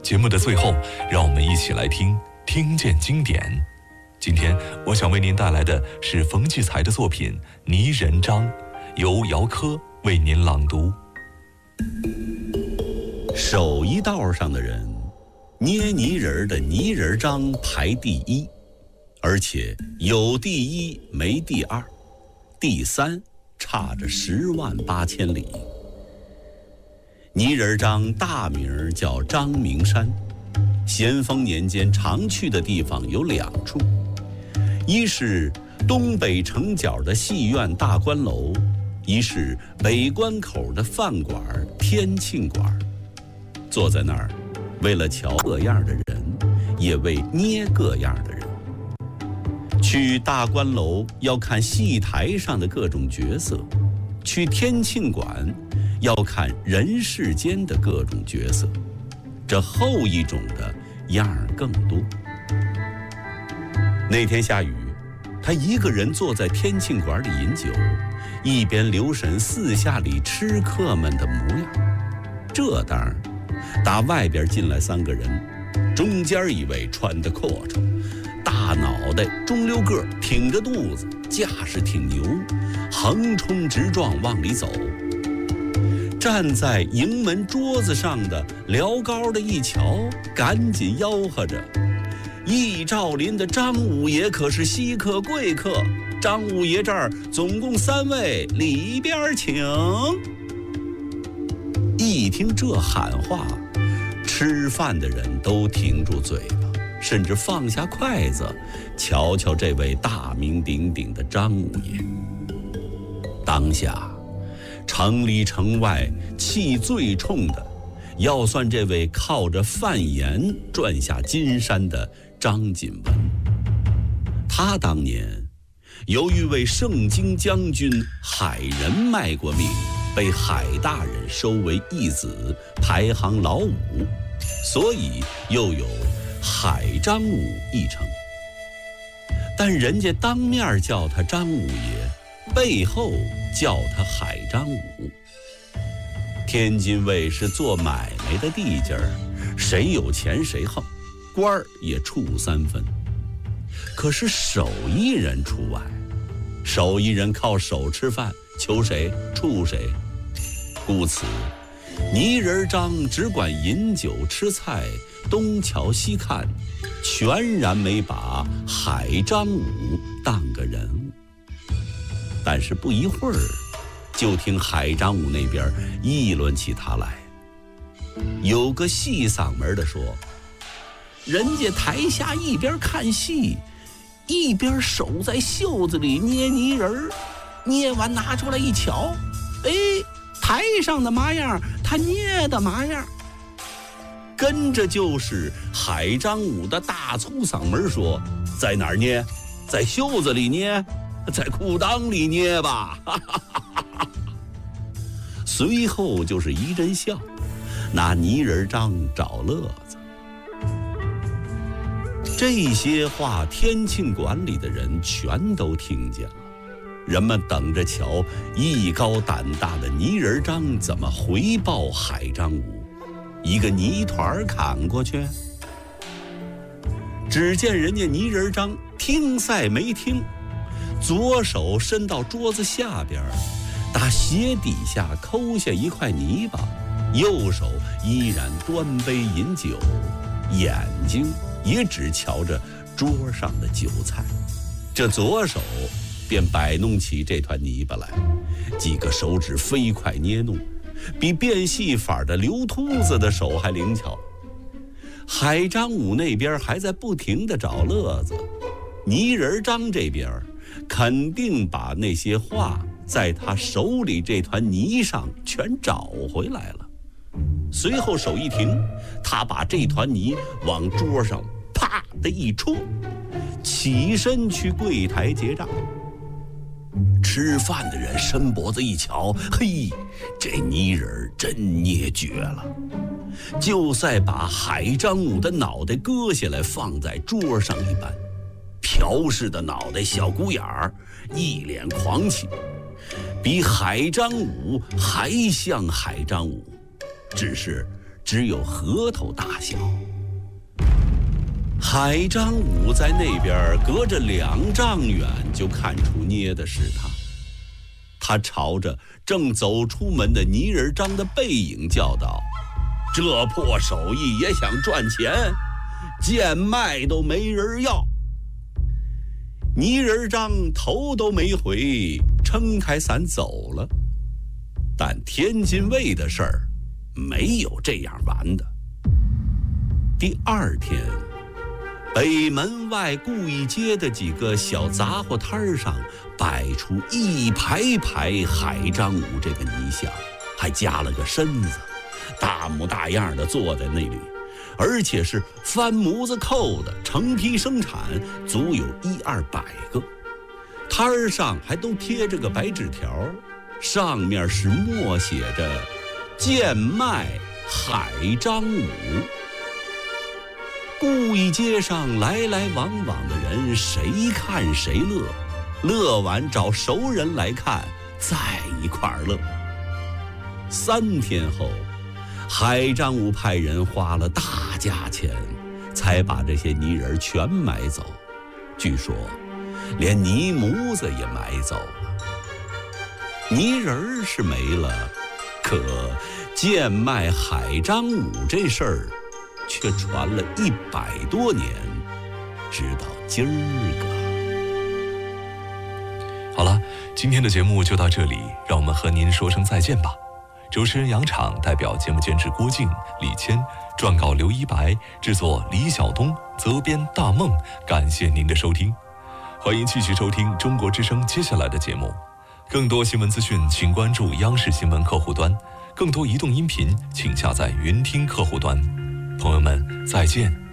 节目的最后，让我们一起来听见经典。今天我想为您带来的是冯骥才的作品《泥人张》，由姚科为您朗读。 手艺道上的人，捏泥人的泥人张排第一，而且有第一没第二，第三差着108000里。泥人张大名叫张明山，咸丰年间常去的地方有2处，一是东北城角的戏院大观楼，一是北关口的饭馆天庆馆。坐在那儿，为了瞧各样的人，也为捏各样的人。去大观楼要看戏台上的各种角色，去天庆馆要看人世间的各种角色，这后一种的样儿更多。那天下雨，他一个人坐在天庆馆里饮酒，一边留神四下里吃客们的模样。这当打外边进来3个人，中间一位穿得阔绰，大脑袋中溜个，挺着肚子，架势挺牛，横冲直撞往里走。站在营门桌子上的辽高的一瞧，赶紧吆喝着：义兆林的张五爷可是稀客贵客，张五爷这儿总共3位，里边请。一听这喊话，吃饭的人都停住嘴巴，甚至放下筷子，瞧瞧这位大名鼎鼎的张五爷。当下城里城外气最冲的，要算这位靠着贩盐赚下金山的张锦文。他当年由于为盛京将军海仁卖过命，被海大人收为义子，排行老5，所以又有海张五一称。但人家当面叫他张五爷，背后叫他海张五。天津卫是做买卖的地界儿，谁有钱谁横，官儿也处3分。可是手艺人除外，手艺人靠手吃饭，求谁处谁。故此泥人张只管饮酒吃菜，东瞧西看，全然没把海张五当个人物。但是不一会儿，就听海张五那边议论起他来。有个细嗓门的说，人家台下一边看戏，一边手在袖子里捏泥人，捏完拿出来一瞧，哎，台上的麻样，他捏的麻样。跟着就是海张五的大粗嗓门说，在哪儿捏？在袖子里捏？在裤裆里捏吧。随后就是一阵笑，拿泥人张找乐子。这些话天庆馆里的人全都听见了，人们等着瞧艺高胆大的泥人张怎么回报海张五，一个泥团砍过去。只见人家泥人张听赛没听，左手伸到桌子下边，打鞋底下抠下一块泥巴，右手依然端杯饮酒，眼睛也只瞧着桌上的酒菜。这左手便摆弄起这团泥巴来，几个手指飞快捏弄，比变戏法的刘秃子的手还灵巧。海张五那边还在不停地找乐子，泥人张这边肯定把那些话在他手里这团泥上全找回来了。随后手一停，他把这团泥往桌上啪的一戳，起身去柜台结账。吃饭的人伸脖子一瞧，嘿，这泥人真捏绝了，就再把海张五的脑袋割下来放在桌上一般，朴氏的脑袋小鼓眼儿，一脸狂气，比海张五还像海张五，只是只有核桃大小。海张武在那边隔着2丈远就看出捏的是他，他朝着正走出门的泥人张的背影叫道：“这破手艺也想赚钱，贱卖都没人要。”泥人张头都没回，撑开伞走了。但天津卫的事儿没有这样完的。第2天，北门外顾义街的几个小杂货摊上摆出一排排海张武这个泥像，还加了个身子，大模大样的坐在那里，而且是翻模子扣的，成批生产，足有100-200个。摊上还都贴着个白纸条，上面是默写着“贱卖海张武”。顾义街上来来往往的人，谁看谁乐，乐完找熟人来看，在一块儿乐。3天后，海张武派人花了大价钱，才把这些泥人全买走，据说连泥模子也买走了。泥人是没了，可贱卖海张武这事儿却传了100多年，直到今儿个。 好了，今天的节目就到这里，让我们和您说声再见吧。主持人杨昶代表节目监制郭靖、李谦，撰稿刘一白，制作李晓东，责编大梦。感谢您的收听，欢迎继续收听中国之声接下来的节目。更多新闻资讯，请关注央视新闻客户端；更多移动音频，请下载云听客户端。朋友们，再见。